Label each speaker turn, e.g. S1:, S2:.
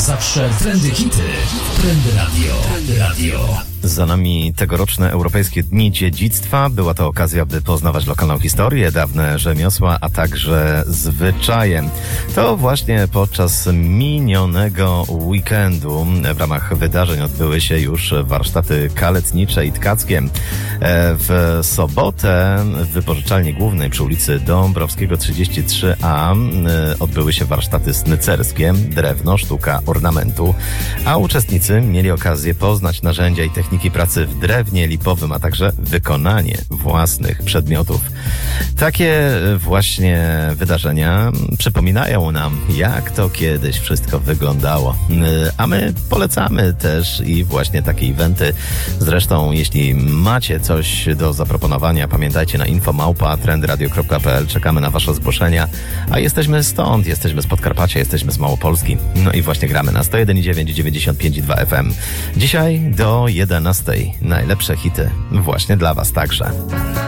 S1: zawsze trendy hity. Trendy Radio. Trendy Radio.
S2: Za nami tegoroczne Europejskie Dni Dziedzictwa. Była to okazja, by poznawać lokalną historię, dawne rzemiosła, a także zwyczaje. To właśnie podczas minionego weekendu w ramach wydarzeń odbyły się już warsztaty kaletnicze i tkackie. W sobotę w wypożyczalni głównej przy ulicy Dąbrowskiego 33A odbyły się warsztaty snycerskie, drewno, sztuka ornamentu, a uczestnicy mieli okazję poznać narzędzia i techniki pracy w drewnie lipowym, a także wykonanie własnych przedmiotów. Takie właśnie wydarzenia przypominają nam, jak to kiedyś wszystko wyglądało. A my polecamy też i właśnie takie eventy. Zresztą, jeśli macie coś do zaproponowania, pamiętajcie na info@trendradio.pl. Czekamy na wasze zgłoszenia. A jesteśmy stąd, jesteśmy z Podkarpacia, jesteśmy z Małopolski. No i właśnie gramy na 101,9 i 95,2 FM. Dzisiaj do 11. Najlepsze hity właśnie dla was także.